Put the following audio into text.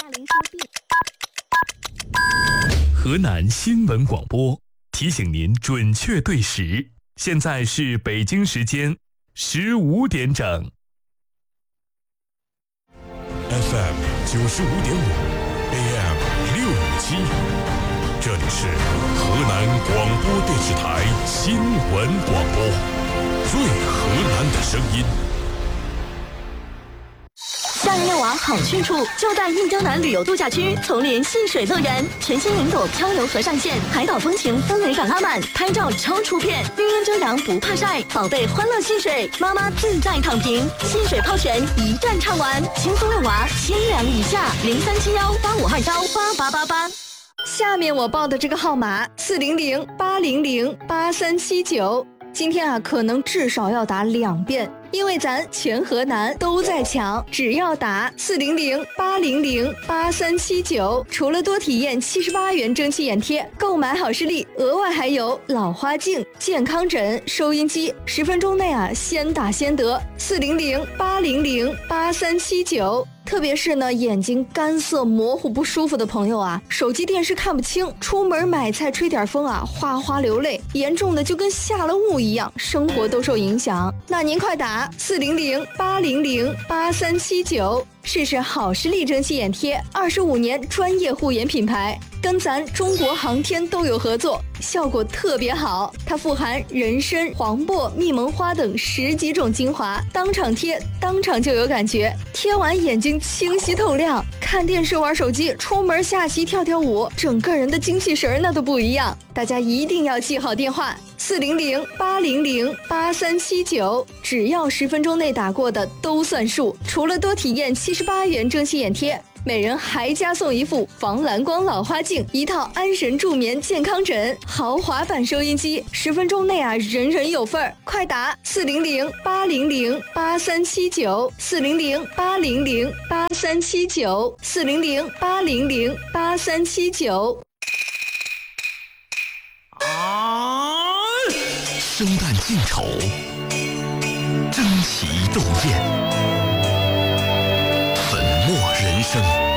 大林书店。 河南新闻广播提醒您准确对时，现在是北京时间15点整。 FM 95.5 AM 657，这里是河南广播电视台新闻广播，最河南的声音。 夏日遛娃好去处就在印江南旅游度假区丛林戏水乐园，全新云朵漂流河上线，海岛风情氛围感拉满，拍照超出片，绿荫遮阳不怕晒，宝贝欢乐戏水，妈妈自在躺平，戏水泡泉一站畅玩，轻松遛娃千两以下，037185218888。 下面我报的这个号码400-800-8379，今天可能至少要打2遍。因为咱全河南都在抢，只要打400-800-8379，除了多体验78元蒸汽眼贴，购买好视力额外还有老花镜、健康枕、收音机，10分钟内先打先得。400-800-8379。特别是呢，眼睛干涩模糊不舒服的朋友手机电视看不清，出门买菜吹点风哗哗流泪，严重的就跟下了雾一样，生活都受影响。那您快打400-800-8379，试试好视力蒸汽眼贴，25年专业护眼品牌，跟咱中国航天都有合作，效果特别好。它富含人参、黄柏、蜜蒙花等10几种精华，当场贴当场就有感觉，贴完眼睛清晰透亮，看电视玩手机，出门下棋跳跳舞，整个人的精气神那都不一样。大家一定要记好电话400-800-8379，只要10分钟内打过的都算数。除了多体验78元蒸汽眼贴，每人还加送一副防蓝光老花镜，一套安神助眠健康枕，豪华版收音机，10分钟内人人有份儿。快打400-800-8379 400-800-8379 400-800-8379。 生旦净丑，争奇斗艳，粉墨人生。